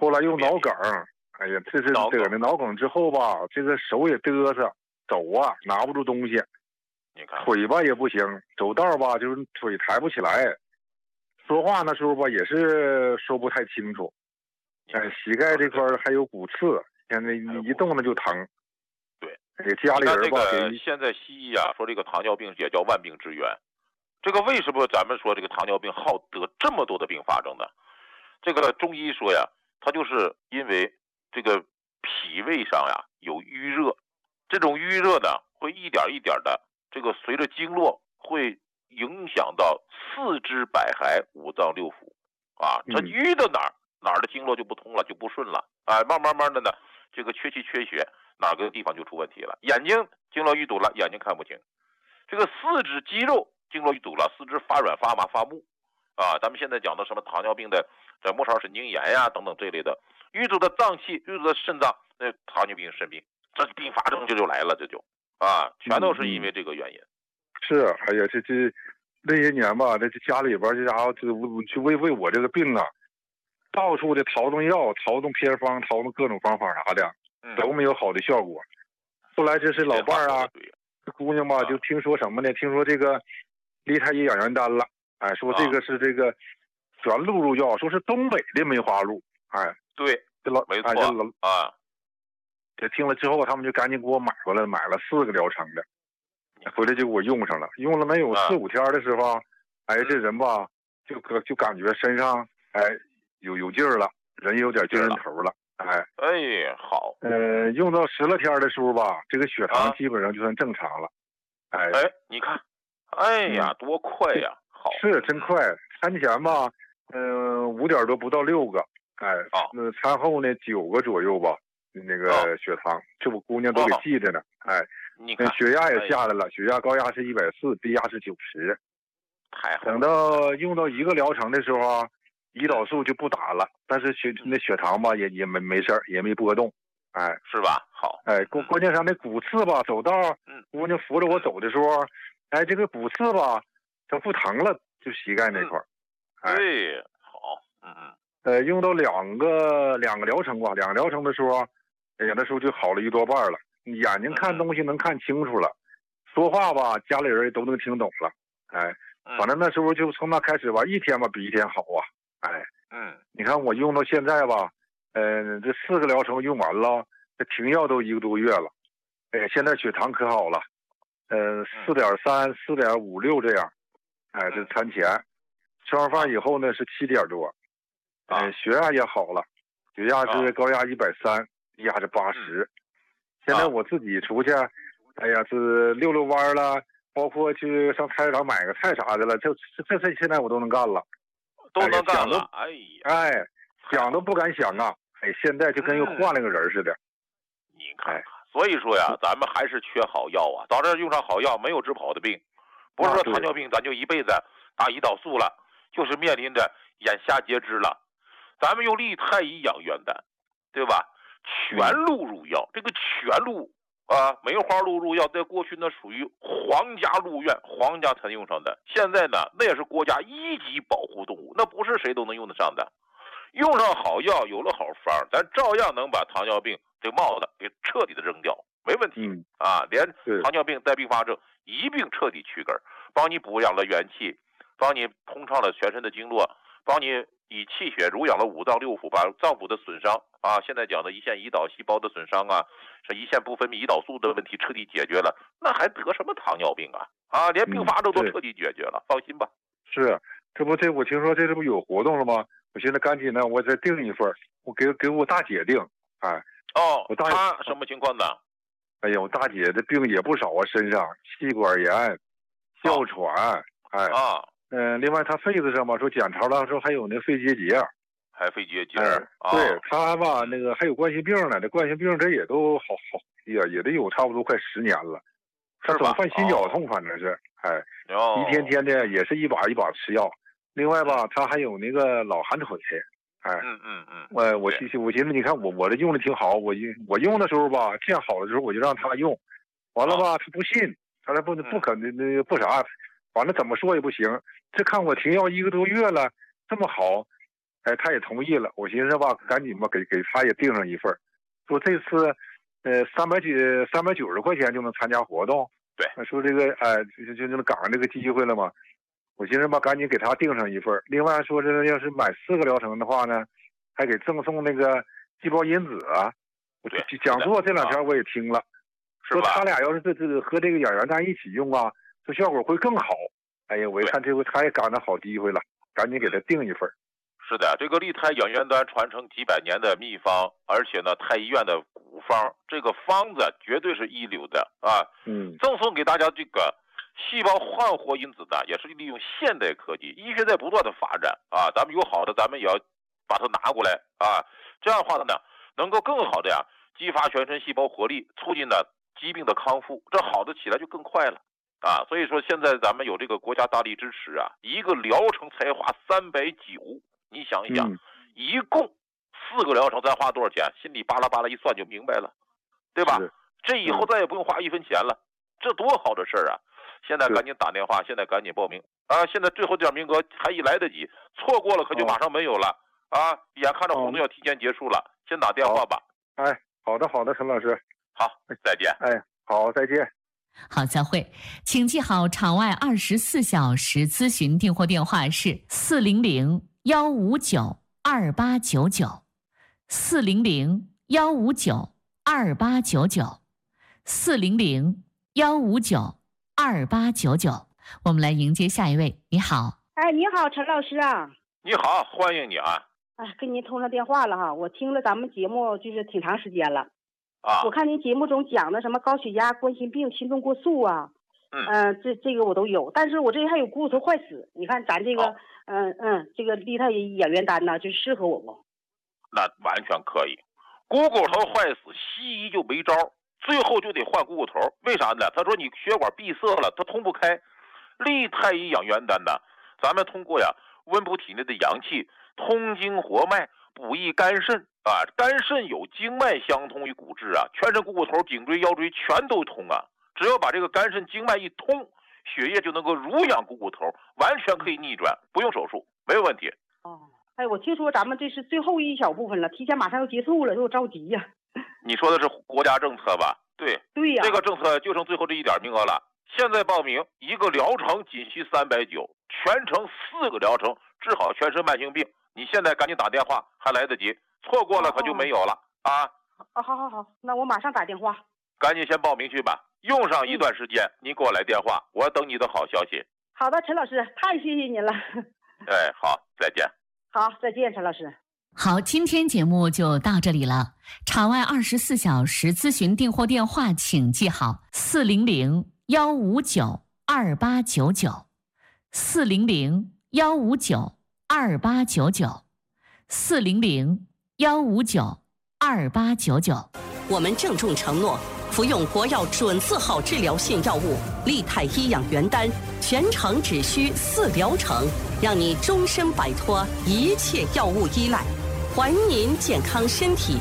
后来又脑梗，哎呀，这是得了脑梗之后吧，这个手也嘚瑟，走啊拿不住东西， 你看腿吧也不行，走道吧就是腿抬不起来，说话那时候吧也是说不太清楚，膝盖这块还有骨刺，现在你一动了就疼。 对， 家里人吧， 现在西医啊说这个糖尿病也叫万病之源。这个为什么咱们说这个糖尿病好得这么多的并发症呢？这个中医说呀，它就是因为这个脾胃上呀有淤热，这种淤热呢会一点一点的这个随着经络会影响到四肢百骸五脏六腑啊，它淤到哪儿的经络就不通了，就不顺了啊，慢慢的呢，这个缺气缺血，哪个地方就出问题了。眼睛经络淤堵了，眼睛看不清；这个四肢肌肉经络淤堵了，四肢发软发麻发木啊。咱们现在讲的什么糖尿病的这末梢神经炎呀等等这类的淤堵的脏器、淤堵的肾脏，那糖尿病肾病，这并发症就来了，这就啊，全都是因为这个原因。 是，哎呀，这那些年吧，这家里边这家伙就为我这个病啊，到处的淘动药、淘动偏方、淘动各种方法啥的，都没有好的效果。后来这是老伴儿啊，这姑娘吧就听说什么呢？听说这个梨太医养元丹了，哎，说这个是这个全鹿入药，说是东北的梅花鹿，哎， 对， 这老没错啊。 这听了之后，他们就赶紧给我买回来，买了4个疗程的，回来就给我用上了。用了没有4、5天的时候，哎，这人吧就感觉身上哎有劲儿了，人有点精神头了，哎， 好， 用到10来天的时候吧，这个血糖基本上就算正常了，哎， 你看，哎呀，多快呀！好， 是真快。餐前吧，5点多不到6个，哎，那餐后呢9个左右吧，那个血糖，这我姑娘都给记着呢，哎， 你看血压也下来了，血压高压是140，低压是90。 太好。 等到用到1个疗程的时候啊，胰岛素就不打了，但是血糖吧也没事儿，也没波动，哎， 是吧？好， 哎，关键上那骨刺吧，走道，姑娘扶着我走的时候，哎，这个骨刺吧，它不疼了，就膝盖那块儿， 对，好， 用到两个疗程吧，2个疗程的时候，哎呀，那时候就好了1多半了，眼睛看东西能看清楚了，说话吧，家里人都能听懂了，哎，反正那时候就从那开始吧，一天吧比一天好啊，哎，你看我用到现在吧，这4个疗程用完了，这停药都1个多月了，哎，现在血糖可好了，4.3、4.56这样，哎，这餐前，吃完饭以后呢是7点多，血压也好了，血压是高压130，低压是80，现在我自己出去，哎呀，是溜溜弯了。包括去上菜市场买个菜啥的了，这现在我都能干了， 都能干了。 哎，想都不敢想啊！哎，现在就跟又换了个人似的。 你看，所以说呀，咱们还是缺好药啊。早这用上好药，没有治不好的病。不是说糖尿病咱就一辈子打胰岛素了，就是面临着眼下截肢了。咱们用利太医养元丹，对吧？全鹿入药，这个全鹿。梅花鹿入药在过去呢属于皇家鹿苑，皇家才用上的。现在呢，那也是国家1级保护动物，那不是谁都能用得上的。用上好药，有了好方，咱照样能把糖尿病这帽子给彻底的扔掉，没问题连糖尿病带并发症一并彻底去根，帮你补养了元气，帮你通畅了全身的经络，帮你以气血濡养了五脏六腑，把脏腑的损伤现在讲的胰腺胰岛细胞的损伤是胰腺不分泌胰岛素的问题彻底解决了，那还得什么糖尿病连并发症都彻底解决了，放心吧。 是，我听说这不有活动了吗？我现在赶紧呢，我再订一份，我给我大姐订，哎， 我大姐她什么情况呢？ 哎呀，我大姐的病也不少身上气管炎、哮喘，另外她肺子上吧，说检查了，说还有那肺结节。 还肺结节， 对他吧，那个还有冠心病呢，这冠心病这也都好也得有差不多快10年了，他总犯心绞痛，反正是，一天天的也是一把一把吃药。另外吧，他还有那个老寒腿，我寻思，你看我这用的挺好，我用的时候吧，见好了之后我就让他用，完了吧，他不信，他说不可能那不啥，反正怎么说也不行。这看我停药1个多月了，这么好。 他也同意了。我寻思吧，赶紧吧给他也订上一份，说这次390块钱就能参加活动。 对， 说这个就能赶上这个机会了嘛。我寻思吧，赶紧给他订上一份。另外说是要是买4个疗程的话呢，还给赠送那个细胞因子啊。讲座这2天我也听了，说他俩要是这个和这个养元丹一起用啊，这效果会更好。哎呀，我一看这回他也赶上好机会了，赶紧给他订一份。 是的，这个利泰养元丹传承几百年的秘方，而且呢，太医院的古方，这个方子绝对是一流的啊。赠送给大家这个细胞焕活因子呢，也是利用现代科技，医学在不断的发展啊。咱们有好的，咱们也要把它拿过来啊。这样的话呢，能够更好的呀，激发全身细胞活力，促进呢疾病的康复，这好的起来就更快了啊。所以说现在咱们有这个国家大力支持啊，一个疗程才花390。你想一想，一共4个疗程，咱花多少钱？心里巴拉巴拉一算就明白了，对吧？这以后再也不用花1分钱了，这多好的事儿啊！现在赶紧打电话，现在赶紧报名啊！现在最后这点名额还来得及，错过了可就马上没有了啊！眼看着活动要提前结束了，先打电话吧。 哎，好的，陈老师， 好，再见。 哎，好，再见。 好，再会。请记好，场外24小时咨询订货电话是400-159-2899，400-159-2899，400-159-2899。我们来迎接下一位。你好。 哎，你好，陈老师啊。 你好，欢迎你啊。 哎，跟您通上电话了哈，我听了咱们节目就是挺长时间了。 啊。 我看您节目中讲的什么高血压、冠心病、心动过速啊，这个我都有，但是我这还有骨头坏死。你看咱这个，这个利泰养元丹呢，就适合我不？ 那完全可以。股骨头坏死，西医就没招，最后就得换股骨头。为啥呢？他说你血管闭塞了，它通不开。利泰医养元丹呢，咱们通过呀温补体内的阳气，通经活脉，补益肝肾啊。肝肾有经脉相通于骨质啊，全身股骨头、颈椎、腰椎全都通啊。只要把这个肝肾经脉一通，血液就能够濡养股骨头，完全可以逆转，不用手术，没有问题。 哦，哎，我听说咱们这是最后一小部分了，提前马上要结束了，我着急呀。 你说的是国家政策吧？对呀， 这个政策就剩最后这一点名额了。现在报名一个疗程仅需390，全程4个疗程治好全身慢性病。你现在赶紧打电话，还来得及，错过了可就没有了啊！ 好，那我马上打电话。 赶紧先报名去吧，用上一段时间，您给我来电话，我等你的好消息。 好的，陈老师，太谢谢您了。 哎，好，再见。 好，再见，陈老师。 好，今天节目就到这里了。场外24小时咨询订货电话，请记好 400-159-2899，400-159-2899。我们郑重承诺，服用国药准字号治疗性药物利泰医养元丹，全程只需4疗程，让你终身摆脱一切药物依赖，还您健康身体。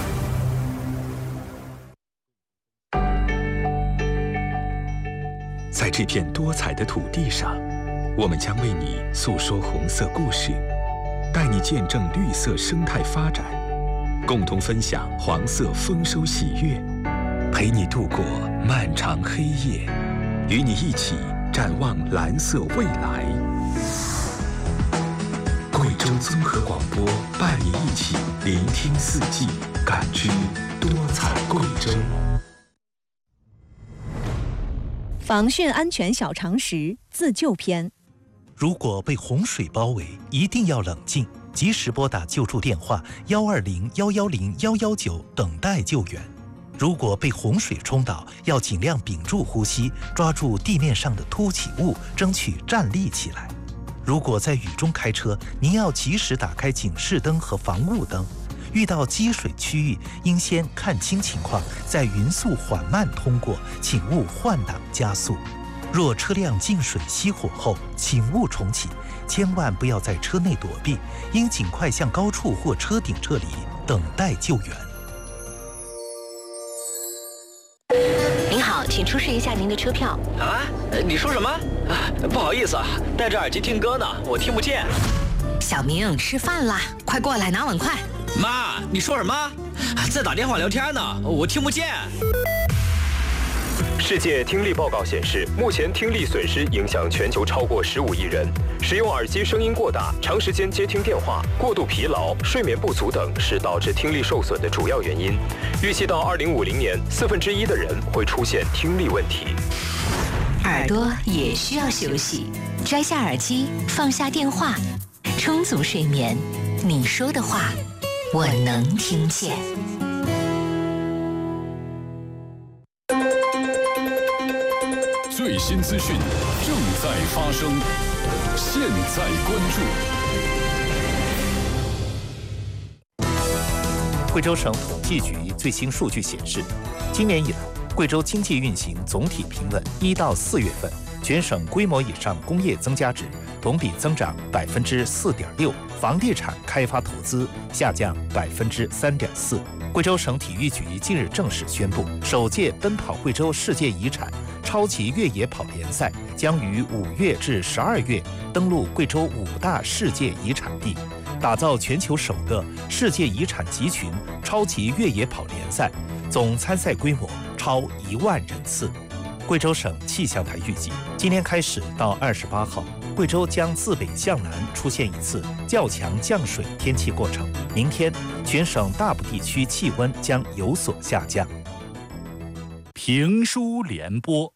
在这片多彩的土地上，我们将为你诉说红色故事，带你见证绿色生态发展，共同分享黄色丰收喜悦，陪你度过漫长黑夜，与你一起展望蓝色未来。贵州综合广播伴你一起聆听四季，感知多彩贵州。 防汛安全小常识自救篇： 如果被洪水包围，一定要冷静，及时拨打救助电话120-110-119等待救援。如果被洪水冲倒，要尽量屏住呼吸，抓住地面上的凸起物，争取站立起来。如果在雨中开车，您要及时打开警示灯和防雾灯。遇到积水区域，应先看清情况，再匀速缓慢通过，请勿换挡加速。若车辆进水熄火后，请勿重启，千万不要在车内躲避，应尽快向高处或车顶撤离，等待救援。 您好，请出示一下您的车票。 啊，你说什么？不好意思啊，戴着耳机听歌呢，我听不见。 小明，吃饭啦，快过来拿碗筷。 妈，你说什么？在打电话聊天呢，我听不见。 世界听力报告显示，目前听力损失影响全球超过15亿人。使用耳机声音过大、长时间接听电话、过度疲劳、睡眠不足等是导致听力受损的主要原因。预计到2050年，1/4的人会出现听力问题。 耳朵也需要休息，摘下耳机，放下电话，充足睡眠。你说的话，我能听见。 最新资讯正在发生，现在关注。贵州省统计局最新数据显示，今年以来，贵州经济运行总体平稳。1到4月份，全省规模以上工业增加值同比增长4.6%，房地产开发投资下降3.4%。贵州省体育局近日正式宣布，首届奔跑贵州世界遗产超级越野跑联赛将于5月至12月登陆贵州5大世界遗产地，打造全球首个世界遗产集群超级越野跑联赛，总参赛规模超1万人次。贵州省气象台预计，今天开始到28号，贵州将自北向南出现一次较强降水天气过程。明天，全省大部地区气温将有所下降。 评书联播。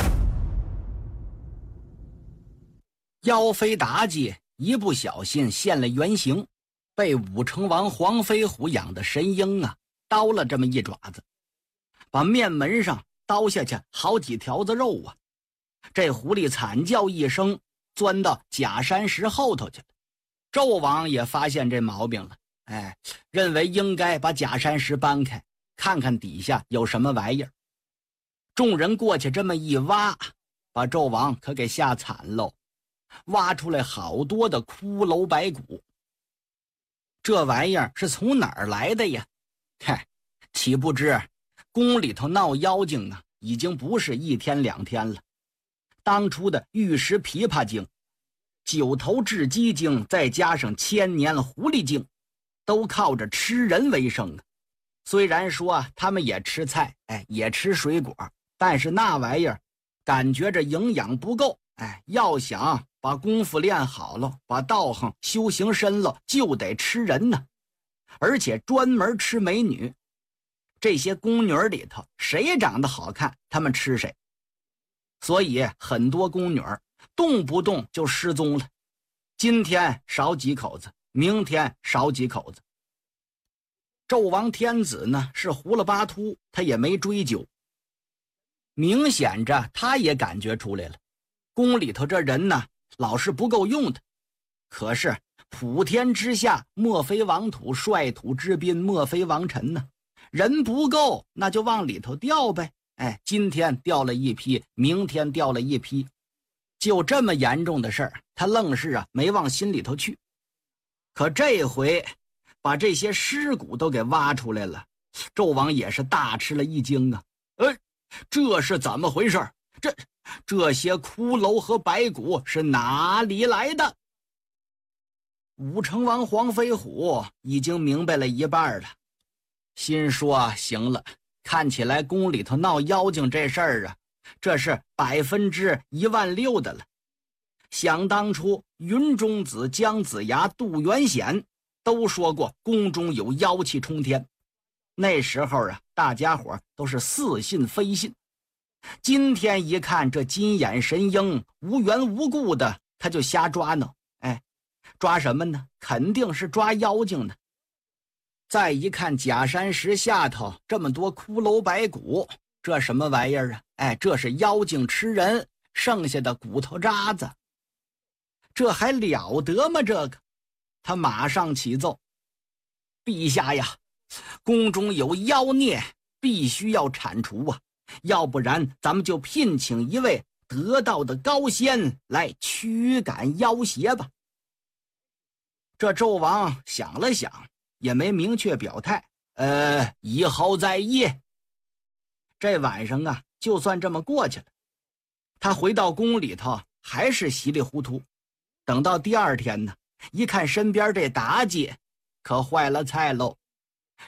妖妃妲己一不小心现了原形，被武成王黄飞虎养的神鹰啊叨了这么一爪子，把面门上叨下去好几条子肉啊！这狐狸惨叫一声，钻到假山石后头去了。纣王也发现这毛病了，认为应该把假山石搬开，看看底下有什么玩意儿。众人过去这么一挖，把纣王可给吓惨喽，挖出来好多的骷髅白骨。这玩意儿是从哪儿来的呀？岂不知宫里头闹妖精啊，已经不是1天2天了。当初的玉石琵琶精、9头雉鸡精，再加上千年狐狸精，都靠着吃人为生啊。虽然说他们也吃菜，也吃水果，但是那玩意儿感觉着营养不够，要想把功夫练好了，把道行修行深了，就得吃人呢，而且专门吃美女。这些宫女里头，谁长得好看，他们吃谁。所以很多宫女动不动就失踪了，今天少几口子，明天少几口子。纣王天子呢是糊了巴秃，他也没追究。明显着他也感觉出来了，宫里头这人呢老是不够用的。可是普天之下莫非王土，率土之滨莫非王臣呢，人不够那就往里头调呗。今天调了一批，明天调了一批，就这么严重的事儿，他愣是没往心里头去。可这回把这些尸骨都给挖出来了，纣王也是大吃了一惊啊！这是怎么回事？这些骷髅和白骨是哪里来的？武成王黄飞虎已经明白了一半了，心说行了，看起来宫里头闹妖精这事儿这是1/16000的了。想当初云中子、姜子牙、杜元显都说过宫中有妖气冲天，那时候大家伙都是似信非信。今天一看这金眼神鹰无缘无故的他就瞎抓挠，抓什么呢？肯定是抓妖精呢。再一看假山石下头这么多骷髅白骨，这什么玩意儿啊？这是妖精吃人剩下的骨头渣子，这还了得吗？这个他马上启奏，陛下呀，宫中有妖孽，必须要铲除啊，要不然咱们就聘请一位得道的高仙来驱赶妖邪吧。这纣王想了想，也没明确表态，以后再议。这晚上就算这么过去了。他回到宫里头还是稀里糊涂，等到第二天呢， 一看身边这妲己，可坏了菜喽。